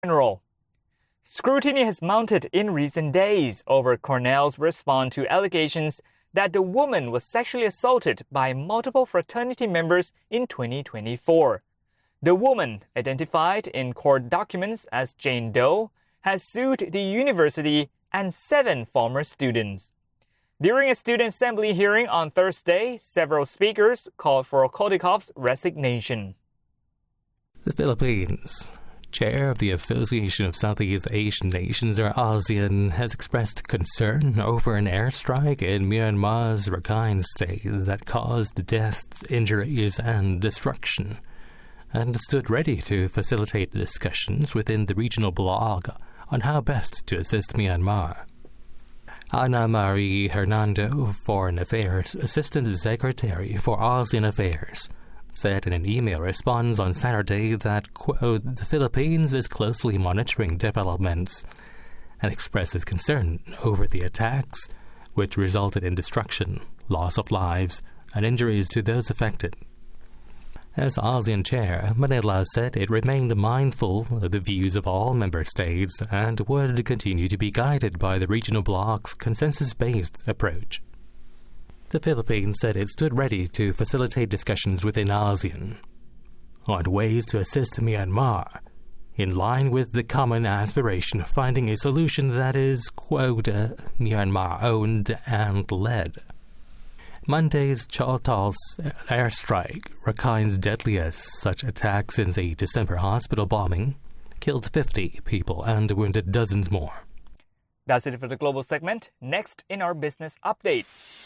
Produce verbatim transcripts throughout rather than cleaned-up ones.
general. Scrutiny has mounted in recent days over Cornell's response to allegations that the woman was sexually assaulted by multiple fraternity members in twenty twenty-four. The woman, identified in court documents as Jane Doe, has sued the university and seven former students. During a student assembly hearing on Thursday, several speakers called for Khotikoff's resignation. The Philippines. Chair of the Association of Southeast Asian Nations, or ASEAN, has expressed concern over an airstrike in Myanmar's Rakhine State that caused deaths, injuries, and destruction, and stood ready to facilitate discussions within the regional bloc on how best to assist Myanmar. Ana Marie Hernando, Foreign Affairs Assistant Secretary for ASEAN Affairs, said in an email response on Saturday that, quote, the Philippines is closely monitoring developments and expresses concern over the attacks, which resulted in destruction, loss of lives, and injuries to those affected. As ASEAN chair, Manila said it remained mindful of the views of all member states and would continue to be guided by the regional bloc's consensus-based approach. The Philippines said it stood ready to facilitate discussions within ASEAN on ways to assist Myanmar, in line with the common aspiration of finding a solution that is, quote, Myanmar-owned and led. Monday's Chotol's airstrike, Rakhine's deadliest such attack since a December hospital bombing, killed fifty people and wounded dozens more. That's it for the global segment. Next in our business updates.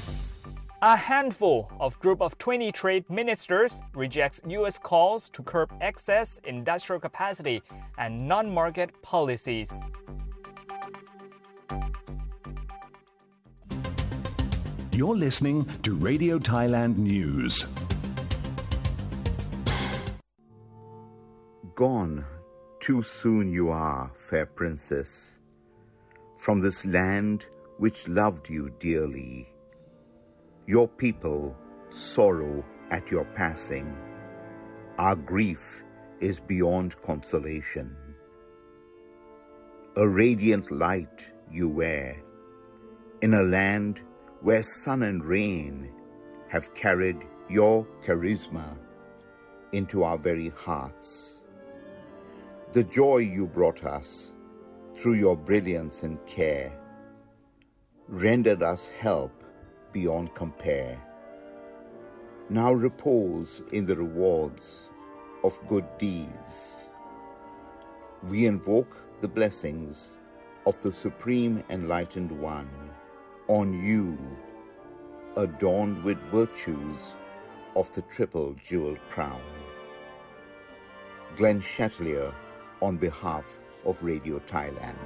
A handful of group of twenty trade ministers rejects U S calls to curb excess industrial capacity and non-market policies. You're listening to Radio Thailand News. Gone too soon you are, fair princess, from this land which loved you dearly. Your people sorrow at your passing. Our grief is beyond consolation. A radiant light you wear, in a land where sun and rain have carried your charisma into our very hearts. The joy you brought us through your brilliance and care rendered us help beyond compare. Now repose in the rewards of good deeds. We invoke the blessings of the Supreme Enlightened One on you, adorned with virtues of the triple jeweled crown. Glenn Chatelier on behalf of Radio Thailand.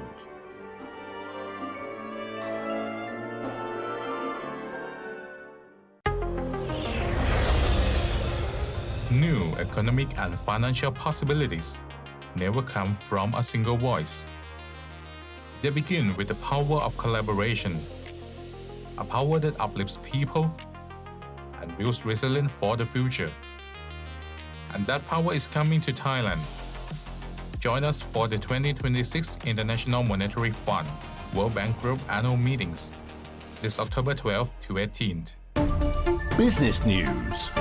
New economic and financial possibilities never come from a single voice. They begin with the power of collaboration, a power that uplifts people and builds resilience for the future. And that power is coming to Thailand. Join us for the twenty twenty-six International Monetary Fund World Bank Group annual meetings this October twelfth to eighteenth. Business News.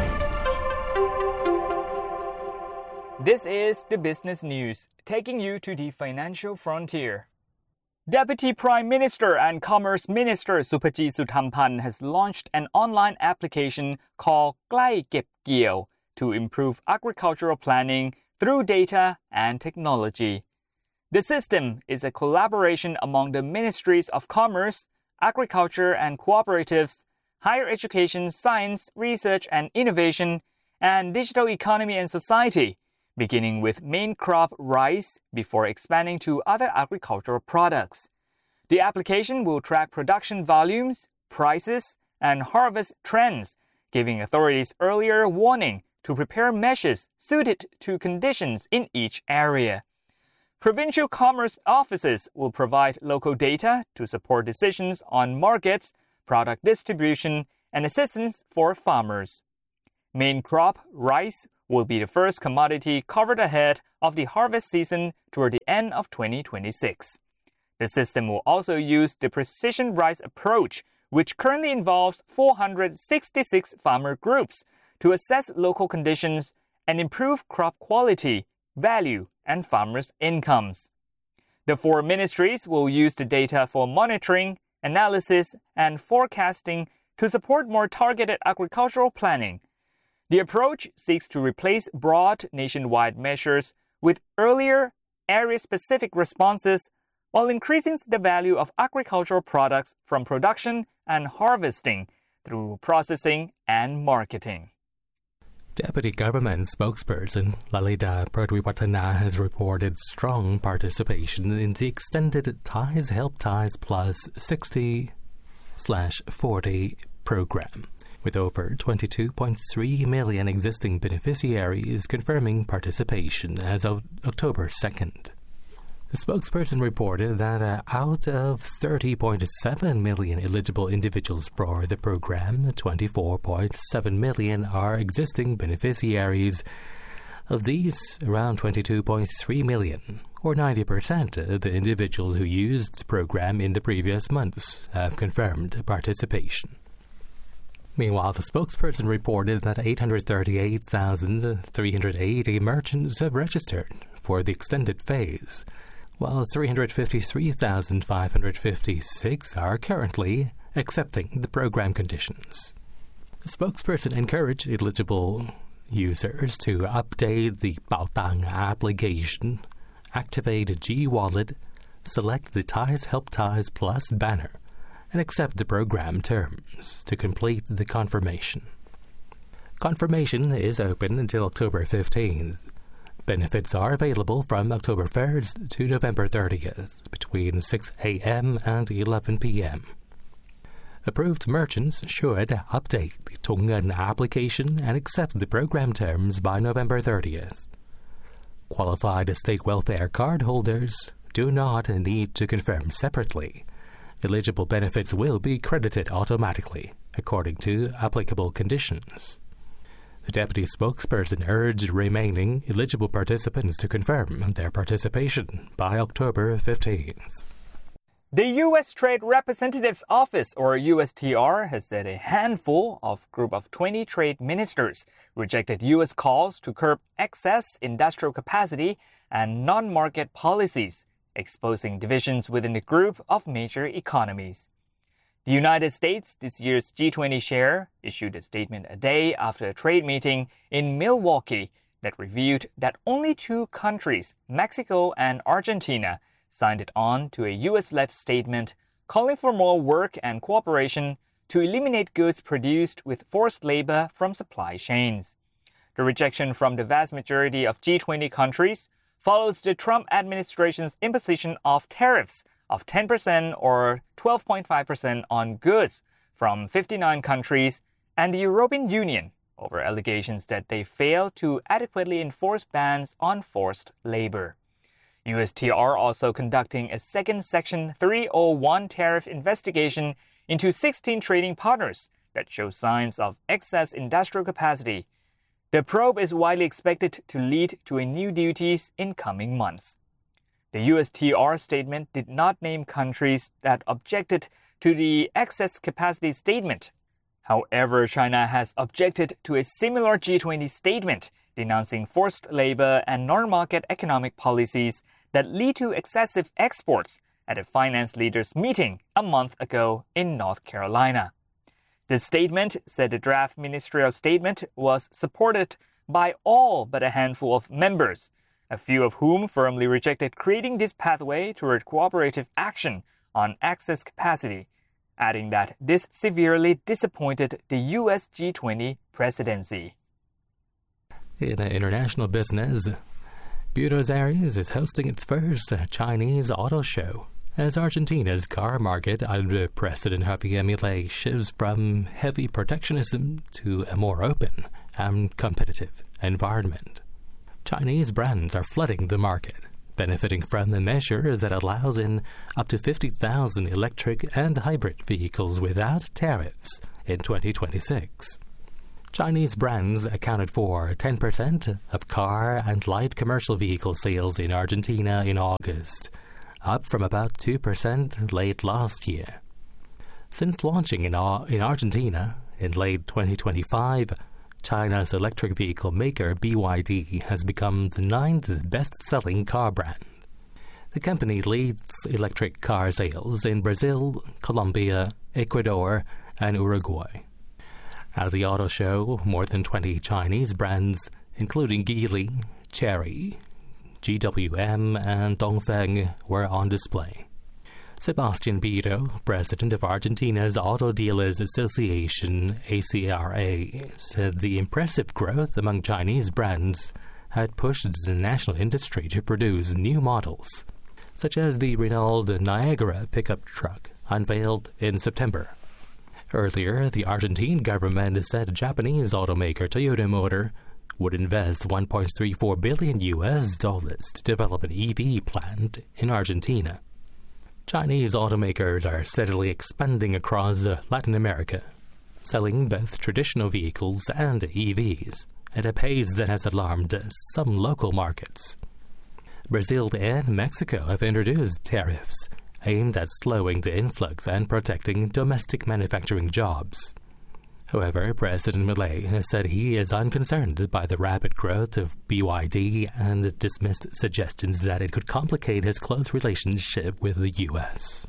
This is the Business News, taking you to the financial frontier. Deputy Prime Minister and Commerce Minister Supajit Suthampan has launched an online application called Klai Kep Kiem to improve agricultural planning through data and technology. The system is a collaboration among the Ministries of Commerce, Agriculture and Cooperatives, Higher Education, Science, Research and Innovation, and Digital Economy and Society, beginning with main crop rice before expanding to other agricultural products. The application will track production volumes, prices, and harvest trends, giving authorities earlier warning to prepare measures suited to conditions in each area. Provincial commerce offices will provide local data to support decisions on markets, product distribution, and assistance for farmers. main crop, rice, will be the first commodity covered ahead of the harvest season toward the end of twenty twenty-six. The system will also use the precision rice approach, which currently involves four hundred sixty-six farmer groups, to assess local conditions and improve crop quality, value, and farmers' incomes. The four ministries will use the data for monitoring, analysis, and forecasting to support more targeted agricultural planning. The approach seeks to replace broad nationwide measures with earlier, area-specific responses while increasing the value of agricultural products from production and harvesting through processing and marketing. Deputy Government spokesperson Lalita Pradwiwatana has reported strong participation in the extended Ties Help Ties Plus sixty forty program, with over twenty-two point three million existing beneficiaries confirming participation as of October second. The spokesperson reported that uh, out of thirty point seven million eligible individuals for the program, twenty-four point seven million are existing beneficiaries. Of these, around twenty-two point three million, or ninety percent of the individuals who used the program in the previous months, have confirmed participation. Meanwhile, the spokesperson reported that eight hundred thirty-eight thousand three hundred eighty merchants have registered for the extended phase, while three hundred fifty-three thousand five hundred fifty-six are currently accepting the program conditions. The spokesperson encouraged eligible users to update the Baotang application, activate a G-Wallet, select the Ties Help Ties Plus banner, and accept the program terms to complete the confirmation. Confirmation is open until October fifteenth. Benefits are available from October first to November thirtieth, between six a.m. and eleven p.m. Approved merchants should update the Tongnun application and accept the program terms by November thirtieth. Qualified state welfare card holders do not need to confirm separately. Eligible benefits will be credited automatically, according to applicable conditions. The deputy spokesperson urged remaining eligible participants to confirm their participation by October fifteenth. The U S Trade Representative's Office, or U S T R, has said a handful of group of twenty trade ministers rejected U S calls to curb excess industrial capacity and non-market policies, exposing divisions within the group of major economies. The United States, this year's G twenty chair, issued a statement a day after a trade meeting in Milwaukee that revealed that only two countries, Mexico and Argentina, signed it on to a U S-led statement calling for more work and cooperation to eliminate goods produced with forced labor from supply chains. The rejection from the vast majority of G twenty countries follows the Trump administration's imposition of tariffs of ten percent or twelve point five percent on goods from fifty-nine countries and the European Union over allegations that they failed to adequately enforce bans on forced labor. U S T R also conducting a second Section three oh one tariff investigation into sixteen trading partners that show signs of excess industrial capacity. The probe is widely expected to lead to a new duties in coming months. The U S T R statement did not name countries that objected to the excess capacity statement. However, China has objected to a similar G twenty statement denouncing forced labor and non-market economic policies that lead to excessive exports at a finance leaders meeting a month ago in North Carolina. The statement said the draft ministerial statement was supported by all but a handful of members, a few of whom firmly rejected creating this pathway toward cooperative action on excess capacity, adding that this severely disappointed the U S G twenty presidency. In international business, Buenos Aires is hosting its first Chinese auto show as Argentina's car market under President Javier Milei shifts from heavy protectionism to a more open and competitive environment. Chinese brands are flooding the market, benefiting from a measure that allows in up to fifty thousand electric and hybrid vehicles without tariffs in twenty twenty-six. Chinese brands accounted for ten percent of car and light commercial vehicle sales in Argentina in August, up from about two percent late last year. Since launching in, Ar- in Argentina in late twenty twenty-five, China's electric vehicle maker B Y D has become the ninth best-selling car brand. The company leads electric car sales in Brazil, Colombia, Ecuador, and Uruguay. At the auto show, more than twenty Chinese brands, including Geely, Chery, G W M, and Dongfeng, were on display. Sebastian Bito, president of Argentina's Auto Dealers Association, A C R A, said the impressive growth among Chinese brands had pushed the national industry to produce new models, such as the Renault Niagara pickup truck, unveiled in September. Earlier, the Argentine government said Japanese automaker Toyota Motor would invest one point three four billion U S dollars to develop an E V plant in Argentina. Chinese automakers are steadily expanding across Latin America, selling both traditional vehicles and E Vs at a pace that has alarmed some local markets. Brazil and Mexico have introduced tariffs aimed at slowing the influx and protecting domestic manufacturing jobs. However, President Milei has said he is unconcerned by the rapid growth of B Y D and dismissed suggestions that it could complicate his close relationship with the U S.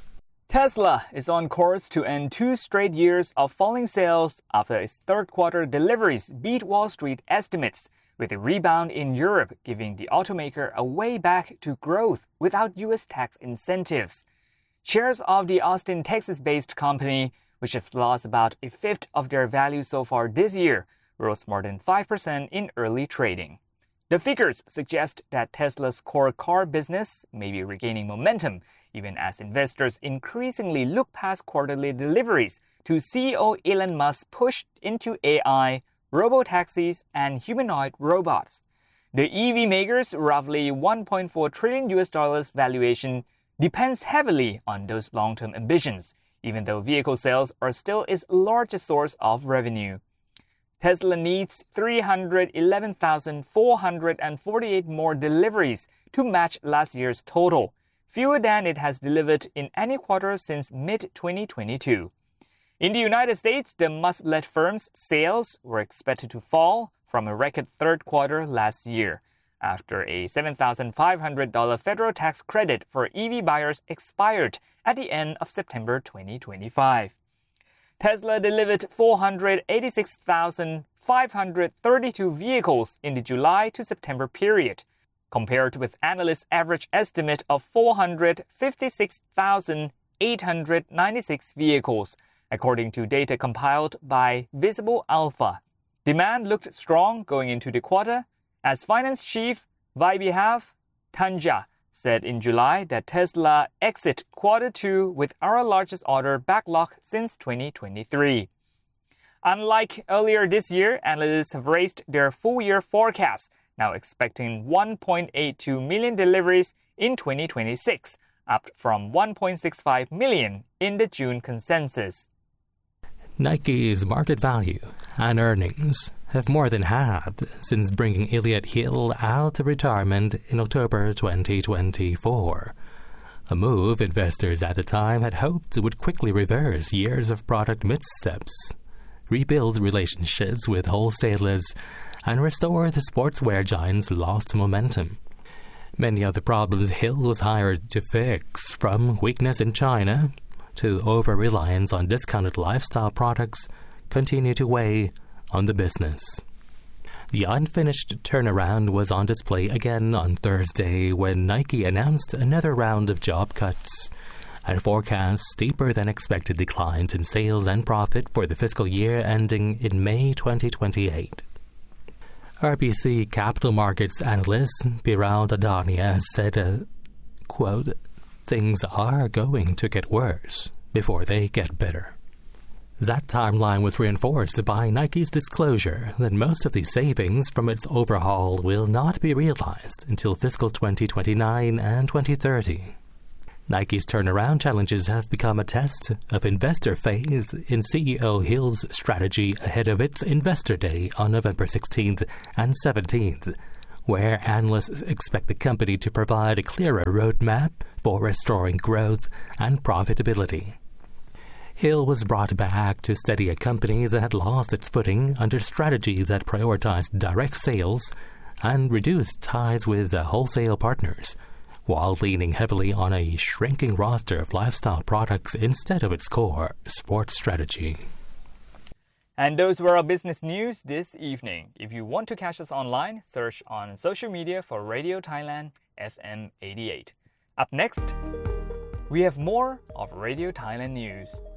Tesla is on course to end two straight years of falling sales after its third-quarter deliveries beat Wall Street estimates, with a rebound in Europe giving the automaker a way back to growth without U S tax incentives. Shares of the Austin, Texas-based company, which have lost about a fifth of their value so far this year, rose more than five percent in early trading. The figures suggest that Tesla's core car business may be regaining momentum, even as investors increasingly look past quarterly deliveries to C E O Elon Musk's push into A I, robotaxis, and humanoid robots. The E V maker's roughly one point four trillion U S dollars valuation depends heavily on those long-term ambitions, even though vehicle sales are still its largest source of revenue. Tesla needs three hundred eleven thousand four hundred forty-eight more deliveries to match last year's total, fewer than it has delivered in any quarter since mid twenty twenty-two. In the United States, the Musk-led firm's sales were expected to fall from a record third quarter last year, after a seven thousand five hundred dollars federal tax credit for E V buyers expired at the end of September twenty twenty-five. Tesla delivered four hundred eighty-six thousand five hundred thirty-two vehicles in the July to September period, compared with analysts' average estimate of four hundred fifty-six thousand eight hundred ninety-six vehicles, according to data compiled by Visible Alpha. Demand looked strong going into the quarter, as finance chief Vaibhav Tanja said in July that Tesla exit quarter two with our largest order backlog since twenty twenty-three. Unlike earlier this year, analysts have raised their full-year forecast, now expecting one point eight two million deliveries in twenty twenty-six, up from one point six five million in the June consensus. Nike's market value and earnings have more than halved since bringing Elliott Hill out of retirement in October twenty twenty-four, a move investors at the time had hoped would quickly reverse years of product missteps, rebuild relationships with wholesalers, and restore the sportswear giant's lost momentum. Many of the problems Hill was hired to fix, from weakness in China to over-reliance on discounted lifestyle products, continue to weigh on the business. The unfinished turnaround was on display again on Thursday when Nike announced another round of job cuts and forecast steeper than expected declines in sales and profit for the fiscal year ending in May twenty twenty-eight. R B C Capital Markets analyst Biral Dadania said, uh, quote, "Things are going to get worse before they get better." That timeline was reinforced by Nike's disclosure that most of the savings from its overhaul will not be realized until fiscal twenty twenty-nine and twenty thirty. Nike's turnaround challenges have become a test of investor faith in C E O Hill's strategy ahead of its Investor Day on November sixteenth and seventeenth, where analysts expect the company to provide a clearer roadmap for restoring growth and profitability. Hill was brought back to steady a company that had lost its footing under strategy that prioritized direct sales and reduced ties with wholesale partners, while leaning heavily on a shrinking roster of lifestyle products instead of its core sports strategy. And those were our business news this evening. If you want to catch us online, search on social media for Radio Thailand F M eighty-eight. Up next, we have more of Radio Thailand news.